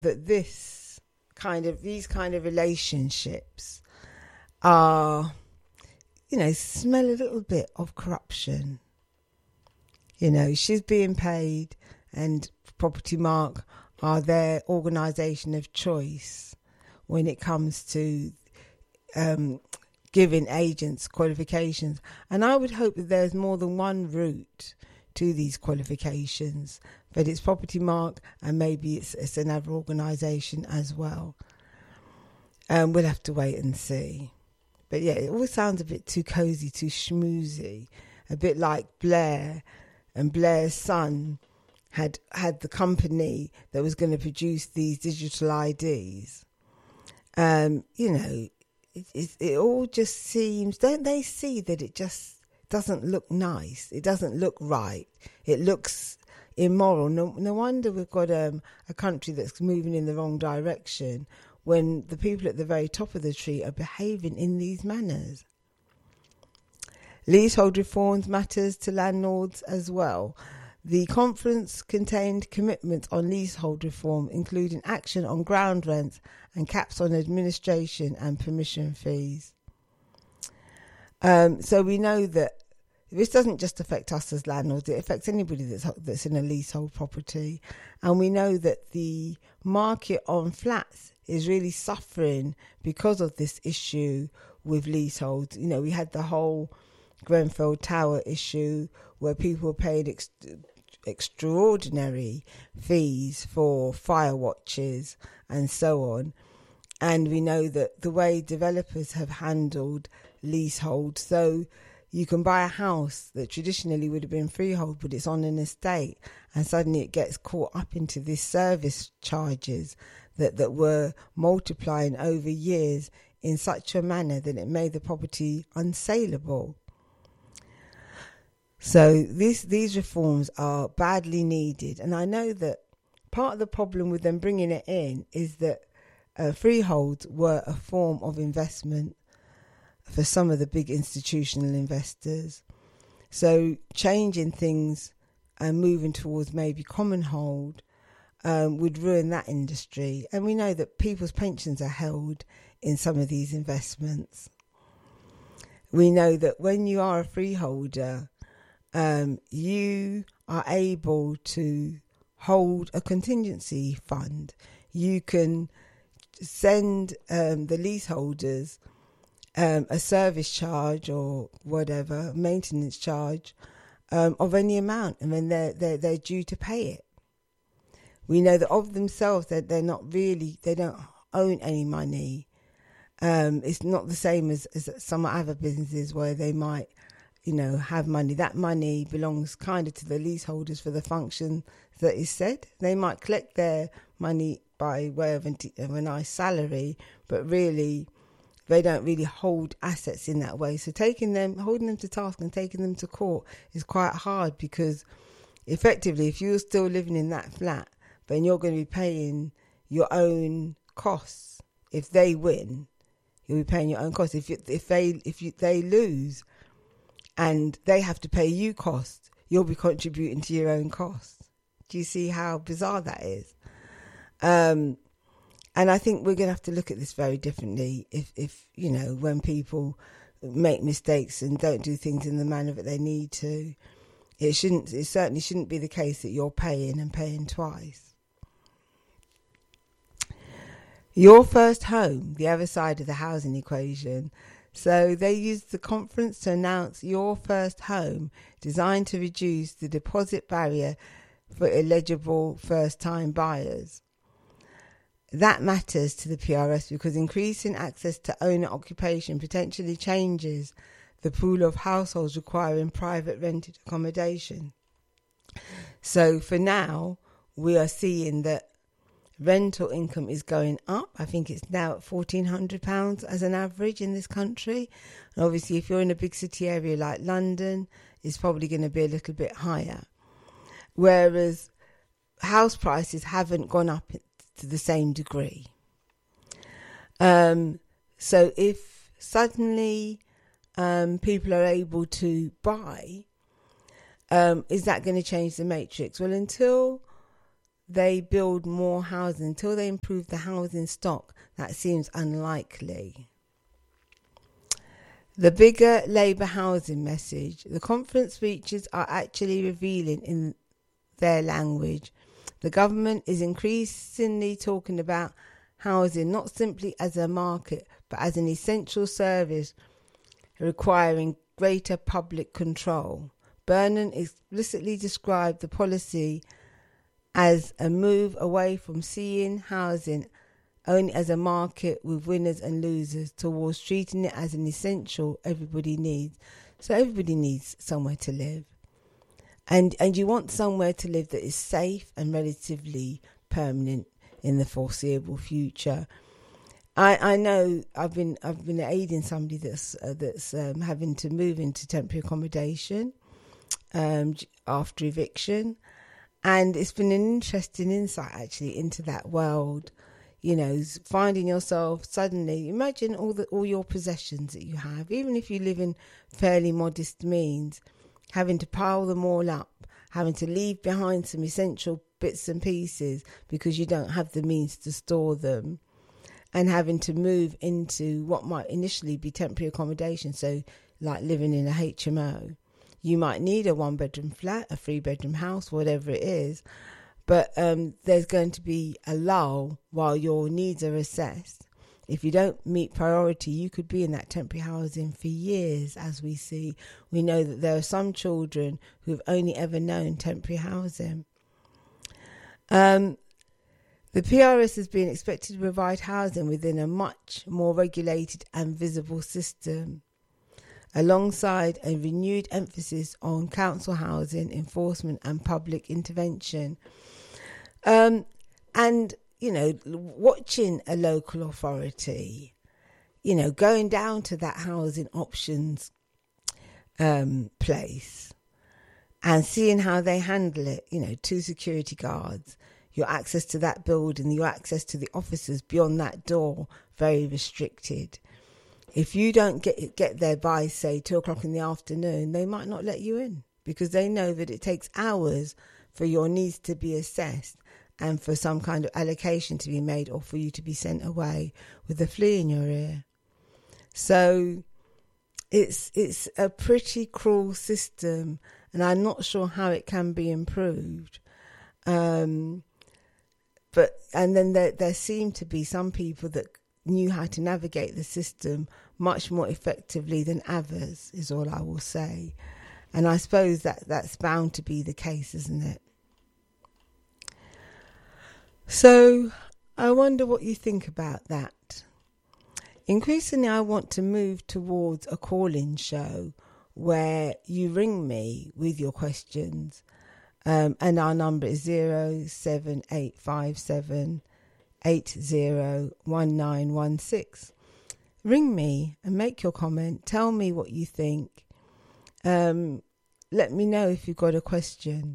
that these kind of relationships are, smell a little bit of corruption. She's being paid, and Property Mark are their organisation of choice when it comes to giving agents qualifications. And I would hope that there's more than one route to these qualifications, but it's Property Mark, and maybe it's another organisation as well. We'll have to wait and see. But yeah, it all sounds a bit too cosy, too schmoozy, a bit like Blair, and Blair's son had the company that was going to produce these digital IDs. It all just seems, don't they see that it just doesn't look nice? It doesn't look right. It looks immoral. No wonder we've got a country that's moving in the wrong direction when the people at the very top of the tree are behaving in these manners. Leasehold reforms matters to landlords as well. The conference contained commitments on leasehold reform, including action on ground rents and caps on administration and permission fees. So we know that this doesn't just affect us as landlords, it affects anybody that's in a leasehold property. And we know that the market on flats is really suffering because of this issue with leaseholds. We had the whole Grenfell Tower issue where people were paying extraordinary fees for fire watches and so on. And we know that the way developers have handled leasehold, so you can buy a house that traditionally would have been freehold, but it's on an estate, and suddenly it gets caught up into these service charges that were multiplying over years in such a manner that it made the property unsaleable. So these reforms are badly needed, and I know that part of the problem with them bringing it in is that freeholds were a form of investment for some of the big institutional investors. So changing things and moving towards maybe common hold would ruin that industry. And we know that people's pensions are held in some of these investments. We know that when you are a freeholder, you are able to hold a contingency fund. You can send the leaseholders a service charge or whatever, maintenance charge of any amount, and then they're due to pay it. We know that of themselves that they don't own any money. It's not the same as some other businesses where they might, have money. That money belongs kind of to the leaseholders for the function that is said. They might collect their money by way of a nice salary, but really they don't really hold assets in that way. So holding them to task and taking them to court is quite hard, because effectively if you're still living in that flat, then you're going to be paying your own costs. If they win, you'll be paying your own costs. If they lose and they have to pay you costs, you'll be contributing to your own costs. Do you see how bizarre that is? And I think we're going to have to look at this very differently if when people make mistakes and don't do things in the manner that they need to. It certainly shouldn't be the case that you're paying twice. Your first home, the other side of the housing equation. So they used the conference to announce Your First Home, designed to reduce the deposit barrier for eligible first-time buyers. That matters to the PRS because increasing access to owner occupation potentially changes the pool of households requiring private rented accommodation. So for now, we are seeing that rental income is going up. I think it's now at £1,400 as an average in this country. And obviously, if you're in a big city area like London, it's probably going to be a little bit higher. Whereas house prices haven't gone up to the same degree. So if suddenly people are able to buy, is that going to change the matrix? Well, until they build more housing, until they improve the housing stock, that seems unlikely. The bigger Labour housing message. The conference speeches are actually revealing in their language. The government is increasingly talking about housing not simply as a market, but as an essential service requiring greater public control. Burnham explicitly described the policy as a move away from seeing housing only as a market with winners and losers towards treating it as an essential everybody needs. So everybody needs somewhere to live. And you want somewhere to live that is safe and relatively permanent in the foreseeable future. I know I've been aiding somebody that's having to move into temporary accommodation after eviction, and it's been an interesting insight actually into that world. You know, finding yourself suddenly, imagine all your possessions that you have, even if you live in fairly modest means, having to pile them all up, having to leave behind some essential bits and pieces because you don't have the means to store them, and having to move into what might initially be temporary accommodation, so like living in a HMO. You might need a 1-bedroom flat, a 3-bedroom house, whatever it is, but there's going to be a lull while your needs are assessed. If you don't meet priority, you could be in that temporary housing for years, as we see. We know that there are some children who've only ever known temporary housing. The PRS has been expected to provide housing within a much more regulated and visible system, alongside a renewed emphasis on council housing enforcement and public intervention. And, you know, watching a local authority, you know, going down to that housing options place and seeing how they handle it, you know, 2 security guards, your access to that building, your access to the officers beyond that door, very restricted. If you don't get there by, say, 2 o'clock in the afternoon, they might not let you in because they know that it takes hours for your needs to be assessed and for some kind of allocation to be made, or for you to be sent away with a flea in your ear. So it's a pretty cruel system, and I'm not sure how it can be improved. But then there seem to be some people that knew how to navigate the system much more effectively than others, is all I will say. And I suppose that's bound to be the case, isn't it? So I wonder what you think about that. Increasingly, I want to move towards a call-in show where you ring me with your questions, and our number is 07857 801916. Ring me and make your comment. Tell me what you think. Let me know if you've got a question.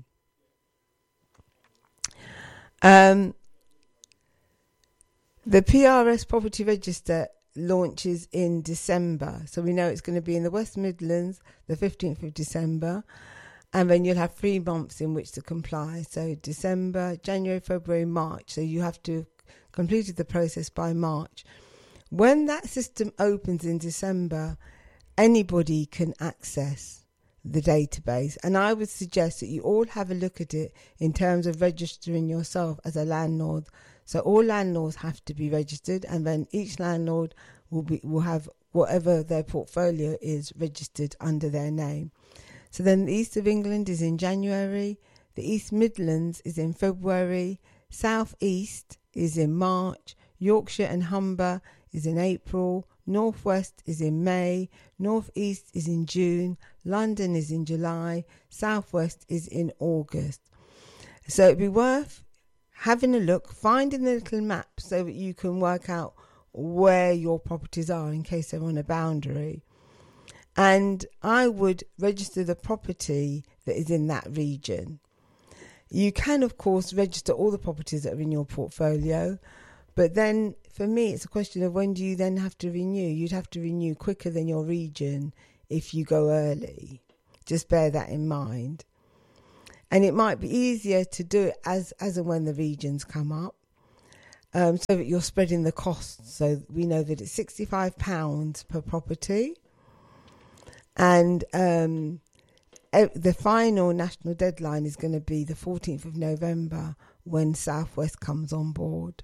The PRS Property Register launches in December. So we know it's going to be in the West Midlands, the 15th of December. And then you'll have 3 months in which to comply. So December, January, February, March. So you have to have completed the process by March. When that system opens in December, anybody can access the database. And I would suggest that you all have a look at it in terms of registering yourself as a landlord. So all landlords have to be registered, and then each landlord will have whatever their portfolio is registered under their name. So then the East of England is in January, the East Midlands is in February, South East is in March, Yorkshire and Humber is in April, North West is in May, North East is in June, London is in July, South West is in August. So it'd be worth having a look, finding the little map so that you can work out where your properties are in case they're on a boundary. And I would register the property that is in that region. You can, of course, register all the properties that are in your portfolio. But then, for me, it's a question of when do you then have to renew? You'd have to renew quicker than your region if you go early. Just bear that in mind. And it might be easier to do it as and when the regions come up, so that you're spreading the costs. So we know that it's £65 per property. And the final national deadline is going to be the 14th of November when South West comes on board.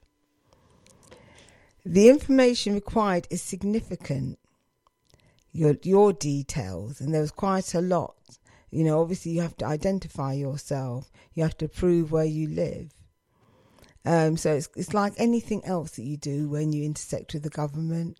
The information required is significant, your details, and there was quite a lot. You know, obviously you have to identify yourself, you have to prove where you live. So it's like anything else that you do when you intersect with the government.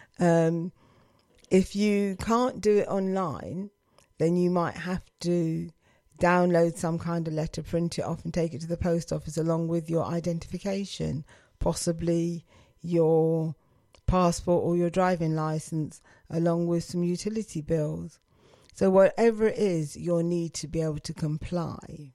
If you can't do it online, then you might have to download some kind of letter, print it off and take it to the post office along with your identification, possibly your passport or your driving license, along with some utility bills. So whatever it is, you'll need to be able to comply.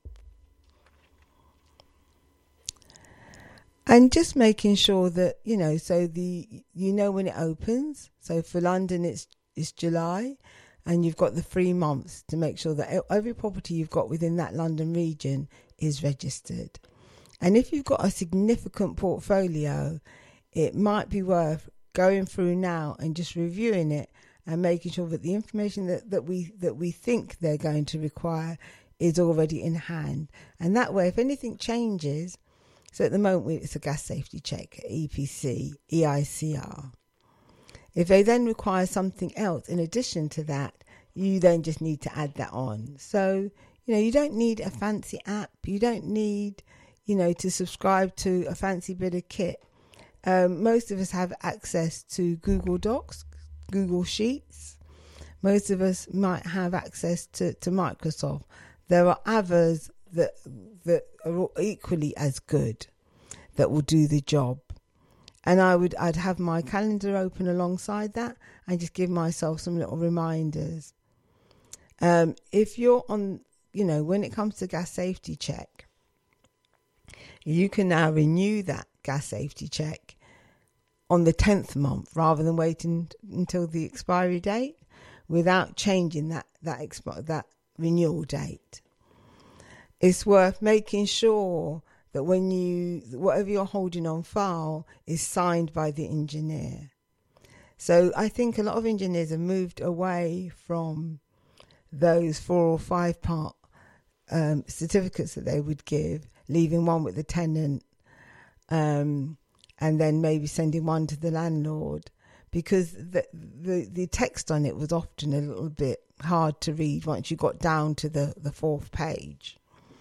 And just making sure that, so when it opens. So for London, it's July, and you've got the 3 months to make sure that every property you've got within that London region is registered. And if you've got a significant portfolio, it might be worth going through now and just reviewing it and making sure that the information that we think they're going to require is already in hand. And that way, if anything changes, so at the moment it's a gas safety check, EPC, EICR. If they then require something else in addition to that, you then just need to add that on. So, you don't need a fancy app. You don't need, to subscribe to a fancy bit of kit. Most of us have access to Google Docs, Google Sheets. Most of us might have access to Microsoft. There are others that are equally as good that will do the job. And I'd have my calendar open alongside that and just give myself some little reminders. If you're on, when it comes to gas safety check, you can now renew that gas safety check on the 10th month rather than waiting until the expiry date without changing that renewal date. It's worth making sure that whatever you're holding on file is signed by the engineer. So I think a lot of engineers have moved away from those 4 or 5 part certificates that they would give, leaving one with the tenant, and then maybe sending one to the landlord, because the text on it was often a little bit hard to read once you got down to the 4th page.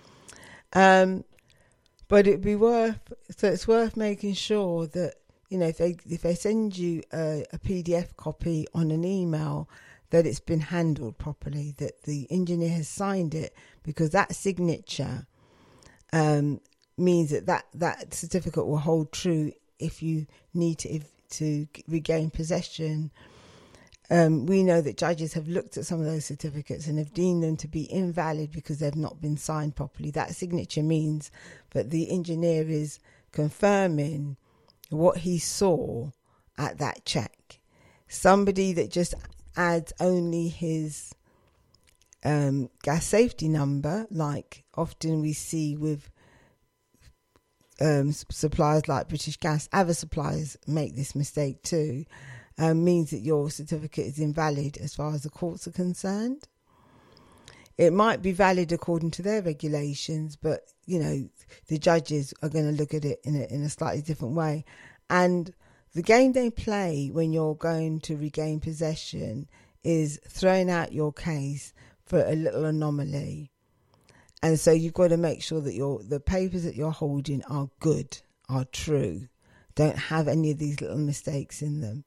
But it's worth making sure that, if they send you a PDF copy on an email, that it's been handled properly, that the engineer has signed it, because that signature means that certificate will hold true if you need to regain possession. We know that judges have looked at some of those certificates and have deemed them to be invalid because they've not been signed properly. That signature means that the engineer is confirming what he saw at that check. Somebody that just adds only his gas safety number, like often we see with suppliers like British Gas, other suppliers make this mistake too, means that your certificate is invalid as far as the courts are concerned. It might be valid according to their regulations, but the judges are going to look at it in a slightly different way. And the game they play when you're going to regain possession is throwing out your case for a little anomaly. And so you've got to make sure that the papers that you're holding are good, are true, don't have any of these little mistakes in them.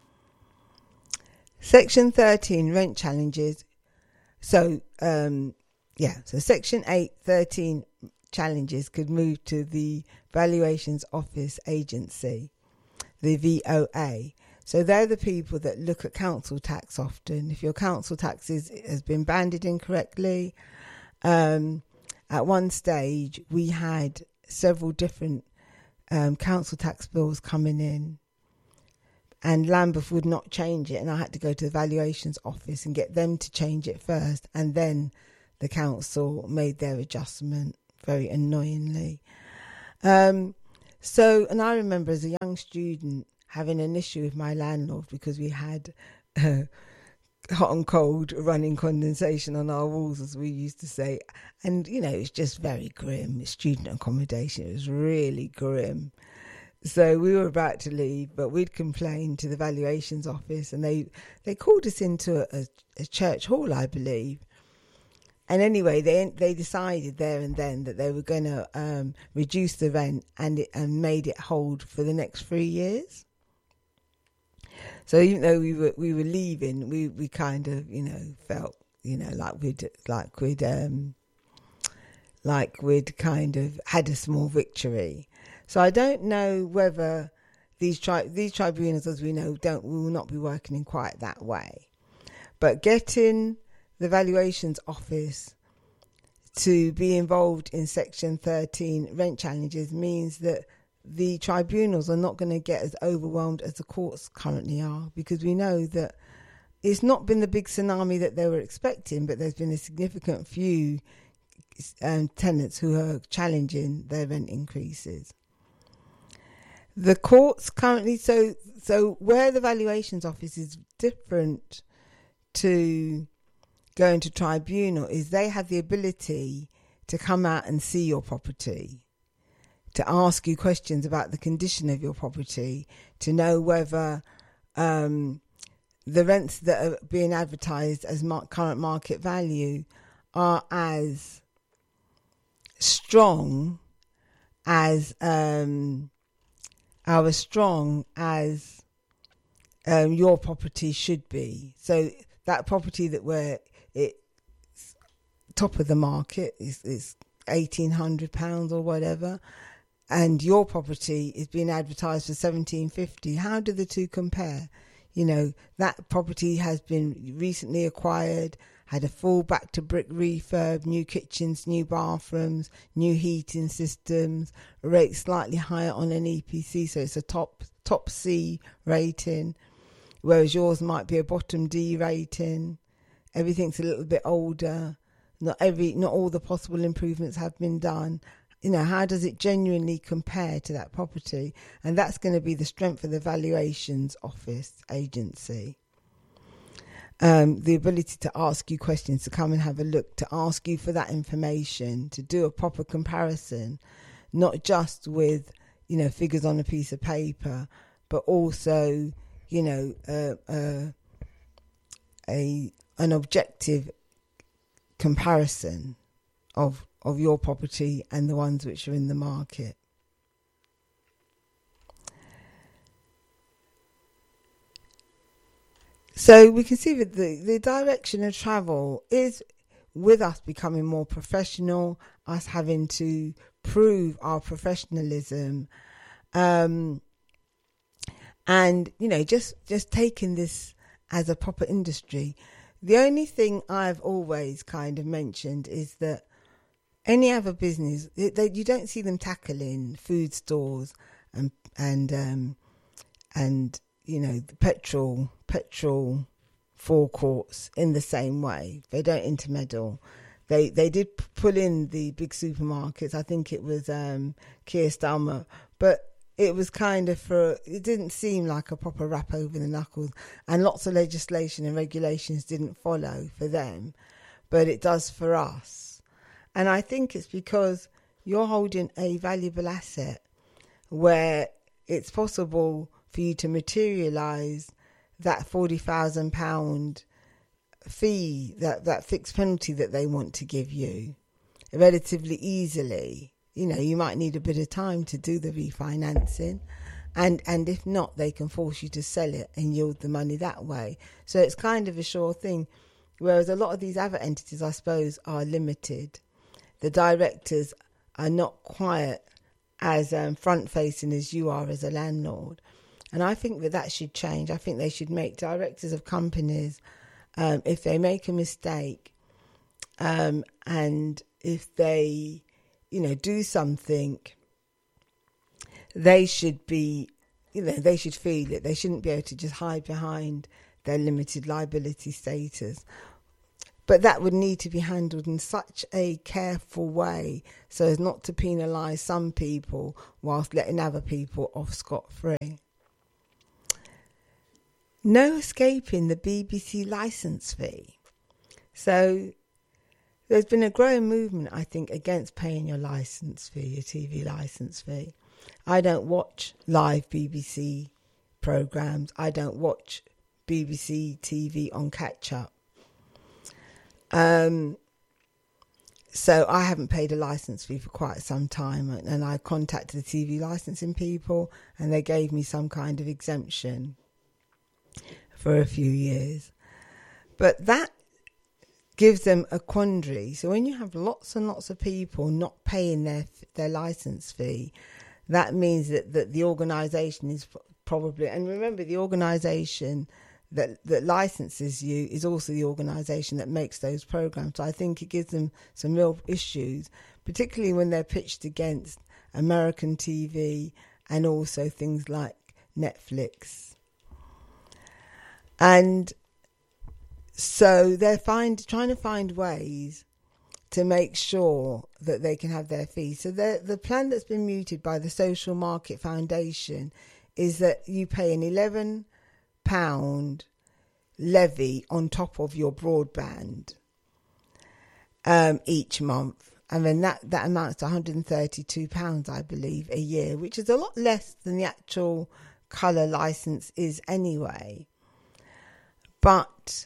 Section 13, rent challenges. So, so Section 8.13 challenges could move to the Valuations Office Agency, the VOA. So they're the people that look at council tax often. If your council tax has been banded incorrectly, at one stage we had several different council tax bills coming in, and Lambeth would not change it, and I had to go to the valuations office and get them to change it first, and then the council made their adjustment very annoyingly. And I remember as a young student having an issue with my landlord because we had hot and cold running condensation on our walls, as we used to say. And, it's just very grim. Student accommodation, it was really grim. So we were about to leave, but we'd complained to the valuations office, and they called us into a church hall, I believe. And anyway, they decided there and then that they were going to reduce the rent and made it hold for the next 3 years. So even though we were leaving, we kind of felt like we'd kind of had a small victory. So I don't know whether these tribunals, as we know, will not be working in quite that way. But getting the valuations office to be involved in Section 13 rent challenges means that the tribunals are not going to get as overwhelmed as the courts currently are, because we know that it's not been the big tsunami that they were expecting, but there's been a significant few tenants who are challenging their rent increases. The courts currently, so where the valuations office is different to going to tribunal, is they have the ability to come out and see your property, to ask you questions about the condition of your property, to know whether the rents that are being advertised as current market value are as strong as your property should be. So that property where it's top of the market is £1,800 or whatever, and your property is being advertised for £1,750. How do the two compare? That property has been recently acquired, had a full back to brick refurb, new kitchens, new bathrooms, new heating systems, rate slightly higher on an EPC, so it's a top C rating, whereas yours might be a bottom D rating. Everything's a little bit older. Not all the possible improvements have been done. How does it genuinely compare to that property? And that's going to be the strength of the valuations office agency. The ability to ask you questions, to come and have a look, to ask you for that information, to do a proper comparison, not just with, figures on a piece of paper, but also, an objective comparison of your property and the ones which are in the market. So we can see that the direction of travel is with us becoming more professional, us having to prove our professionalism, and just taking this as a proper industry. The only thing I've always kind of mentioned is that any other business, you don't see them tackling food stores and petrol forecourts in the same way. They don't intermeddle. They did pull in the big supermarkets. I think it was Keir Starmer, but it was kind of it didn't seem like a proper rap over the knuckles, and lots of legislation and regulations didn't follow for them, but it does for us. And I think it's because you're holding a valuable asset where it's possible for you to materialise that £40,000 fee, that fixed penalty that they want to give you relatively easily. You might need a bit of time to do the refinancing, and if not, they can force you to sell it and yield the money that way. So it's kind of a sure thing, whereas a lot of these other entities, I suppose, are limited. The directors are not quite as front-facing as you are as a landlord. And I think that should change. I think they should make directors of companies, if they make a mistake, and if they, do something, they should be, they should feel it. They shouldn't be able to just hide behind their limited liability status. But that would need to be handled in such a careful way so as not to penalise some people whilst letting other people off scot-free. No escaping the BBC licence fee. So there's been a growing movement, I think, against paying your licence fee, your TV licence fee. I don't watch live BBC programmes. I don't watch BBC TV on catch-up. So I haven't paid a licence fee for quite some time, and I contacted the TV licensing people and they gave me some kind of exemption for a few years. But that gives them a quandary. So when you have lots and lots of people not paying their licence fee, that means that the organisation is probably, and remember, the organisation that licenses you is also the organisation that makes those programmes. So I think it gives them some real issues, particularly when they're pitched against American TV and also things like Netflix. And so they're trying to find ways to make sure that they can have their fees. So the plan that's been mooted by the Social Market Foundation is that you pay an £11 levy on top of your broadband each month. And then that amounts to £132, I believe, a year, which is a lot less than the actual colour licence is anyway. But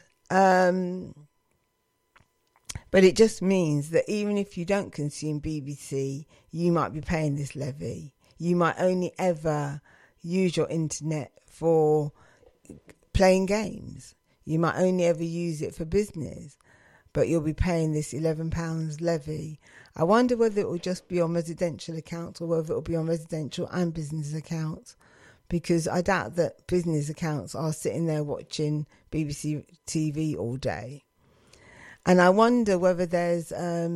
it just means that even if you don't consume BBC, you might be paying this levy. You might only ever use your internet for playing games. You might only ever use it for business, but you'll be paying this £11 levy. I wonder whether it will just be on residential accounts or whether it will be on residential and business accounts, because I doubt that business accounts are sitting there watching BBC TV all day. And I wonder whether there's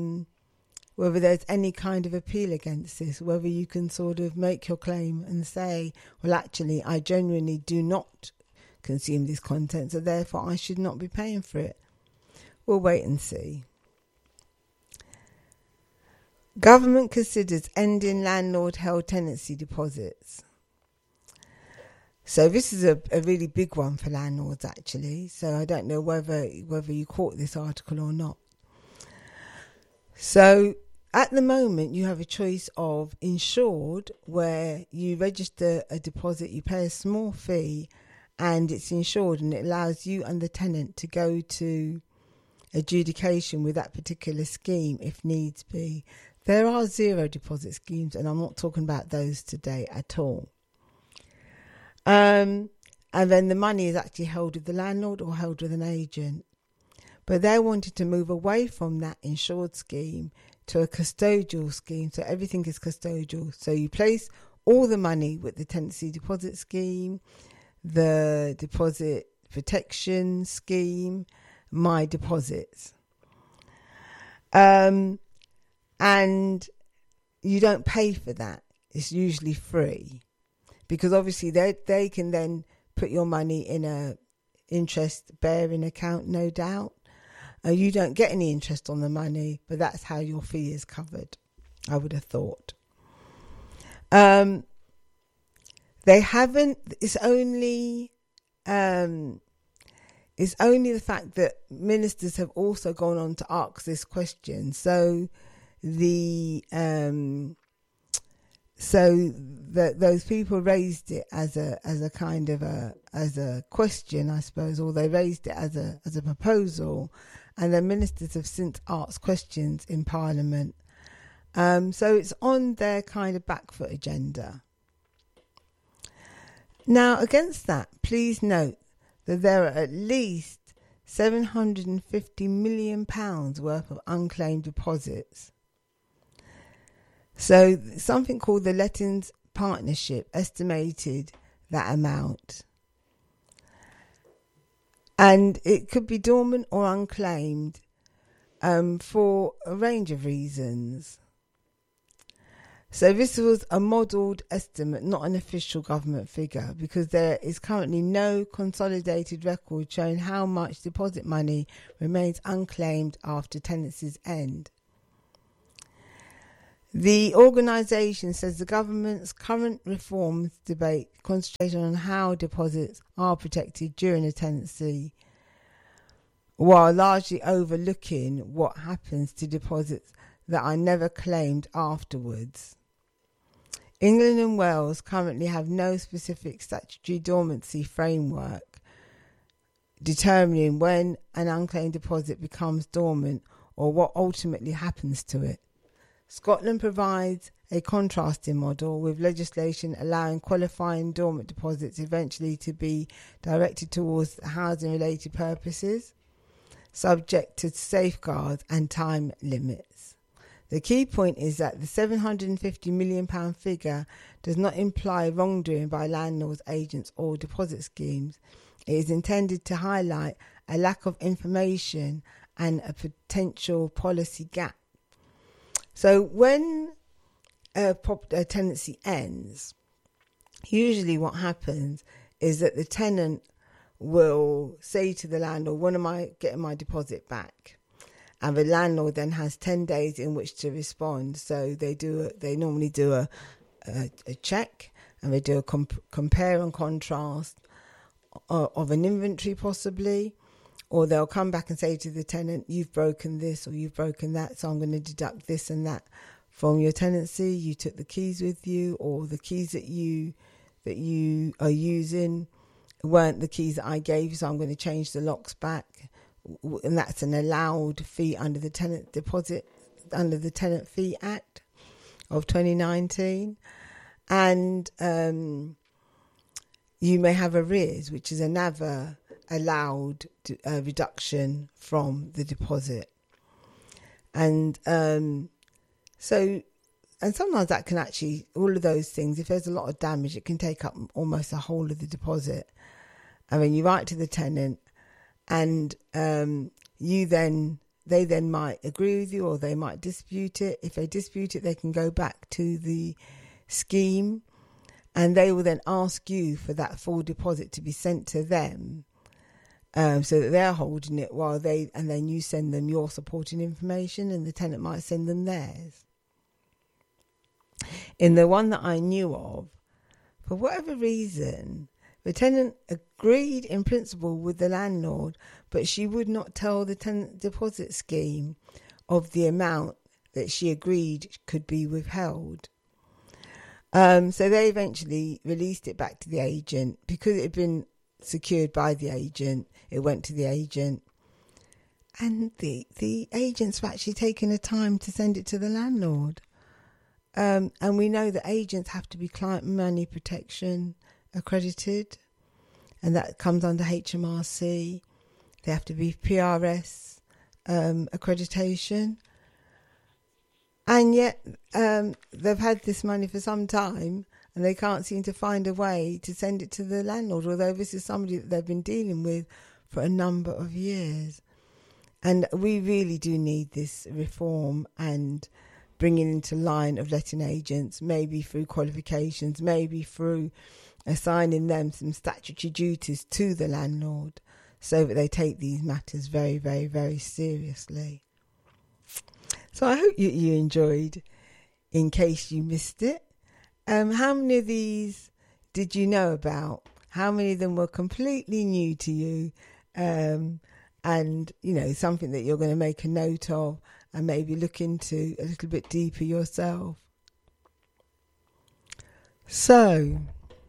any kind of appeal against this, whether you can sort of make your claim and say, well, actually, I genuinely do not consume this content, so therefore I should not be paying for it. We'll wait and see. Government considers ending landlord-held tenancy deposits. So this is a really big one for landlords, actually. So I don't know whether you caught this article or not. So at the moment, you have a choice of insured, where you register a deposit, you pay a small fee, and it's insured, and it allows you and the tenant to go to adjudication with that particular scheme if needs be. There are zero deposit schemes, and I'm not talking about those today at all. And then the money is actually held with the landlord or held with an agent. But they wanted to move away from that insured scheme to a custodial scheme. So everything is custodial. So you place all the money with the tenancy deposit scheme, the deposit protection scheme, My Deposits. And you don't pay for that. It's usually free. Because obviously they can then put your money in a interest-bearing account, no doubt. You don't get any interest on the money, but that's how your fee is covered, I would have thought. They haven't. It's only the fact that ministers have also gone on to ask this question. So those people raised it as a kind of a question, I suppose, or they raised it as a proposal, and the ministers have since asked questions in Parliament. So it's on their kind of back foot agenda. Now, against that, please note that there are at least £750 million worth of unclaimed deposits. So something called the Lettings Partnership estimated that amount. And it could be dormant or unclaimed for a range of reasons. So this was a modelled estimate, not an official government figure, because there is currently no consolidated record showing how much deposit money remains unclaimed after tenancy's end. The organisation says the government's current reforms debate concentrates on how deposits are protected during a tenancy, while largely overlooking what happens to deposits that are never claimed afterwards. England and Wales currently have no specific statutory dormancy framework determining when an unclaimed deposit becomes dormant or what ultimately happens to it. Scotland provides a contrasting model, with legislation allowing qualifying dormant deposits eventually to be directed towards housing-related purposes, subject to safeguards and time limits. The key point is that the £750 million figure does not imply wrongdoing by landlords, agents or deposit schemes. It is intended to highlight a lack of information and a potential policy gap. So when a tenancy ends, usually what happens is that the tenant will say to the landlord, when am I getting my deposit back? And the landlord then has 10 days in which to respond. So they normally do a check, and they do a compare and contrast of an inventory possibly, or they'll come back and say to the tenant, you've broken this or you've broken that, so I'm going to deduct this and that from your tenancy. You took the keys with you, or the keys that you are using weren't the keys that I gave you, so I'm going to change the locks back. And that's an allowed fee under the Tenant Fee Act of 2019. And you may have arrears, which is another allowed reduction from the deposit. And sometimes that can actually, all of those things, if there's a lot of damage, it can take up almost the whole of the deposit. I mean, you write to the tenant, and they then might agree with you, or they might dispute it. If they dispute it, they can go back to the scheme, and they will then ask you for that full deposit to be sent to them, so that they're holding it and then you send them your supporting information, and the tenant might send them theirs. In the one that I knew of, for whatever reason, the tenant agreed in principle with the landlord, but she would not tell the tenant deposit scheme of the amount that she agreed could be withheld. So they eventually released it back to the agent. Because it had been secured by the agent, it went to the agent. And the agents have actually taken the time to send it to the landlord. And we know that agents have to be client money protection accredited, and that comes under HMRC. They have to be PRS accreditation, and yet they've had this money for some time, and they can't seem to find a way to send it to the landlord, although this is somebody that they've been dealing with for a number of years. And we really do need this reform and bringing into line of letting agents, maybe through qualifications, maybe through assigning them some statutory duties to the landlord, so that they take these matters very, very, very seriously. So I hope you enjoyed, in case you missed it. How many of these did you know about? How many of them were completely new to you? And, something that you're going to make a note of and maybe look into a little bit deeper yourself. So,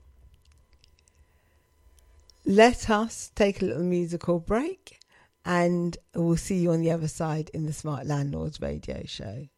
let us take a little musical break, and we'll see you on the other side in the Smart Landlords radio show.